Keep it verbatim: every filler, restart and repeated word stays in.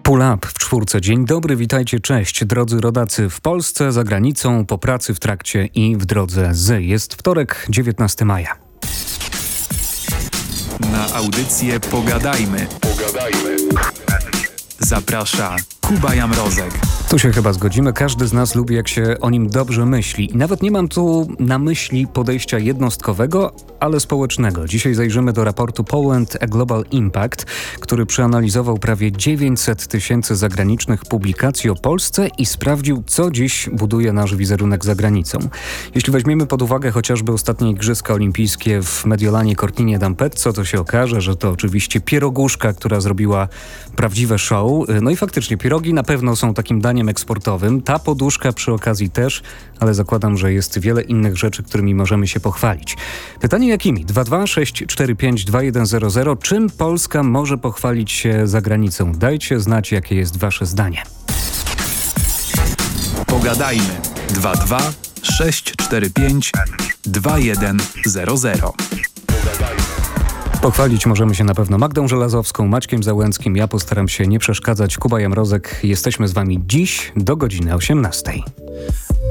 Pull Up w czwórce. Dzień dobry, witajcie, cześć. Drodzy rodacy w Polsce, za granicą, po pracy, w trakcie i w drodze z. Jest wtorek, dziewiętnastego maja. Na audycję Pogadajmy. Pogadajmy. Zaprasza Kuba Jamrozek. Tu się chyba zgodzimy. Każdy z nas lubi, jak się o nim dobrze myśli. I nawet nie mam tu na myśli podejścia jednostkowego, ale społecznego. Dzisiaj zajrzymy do raportu Poland A Global Impact, który przeanalizował prawie dziewięćset tysięcy zagranicznych publikacji o Polsce i sprawdził, co dziś buduje nasz wizerunek za granicą. Jeśli weźmiemy pod uwagę chociażby ostatnie Igrzyska Olimpijskie w Mediolanie Cortinie d'Ampezzo, to się okaże, że to oczywiście pieroguszka, która zrobiła prawdziwe show. No i faktycznie pierogi na pewno są takim daniem eksportowym. Ta poduszka przy okazji też, ale zakładam, że jest wiele innych rzeczy, którymi możemy się pochwalić. Pytanie jakimi? dwa dwa sześć cztery pięć dwa jeden zero zero. Czym Polska może pochwalić się za granicą? Dajcie znać, jakie jest wasze zdanie. Pogadajmy. dwa dwa sześć cztery pięć dwa jeden zero zero. Pochwalić możemy się na pewno Magdą Żelazowską, Maćkiem Załęckim. Ja postaram się nie przeszkadzać. Kuba Jamrozek. Jesteśmy z wami dziś do godziny osiemnastej.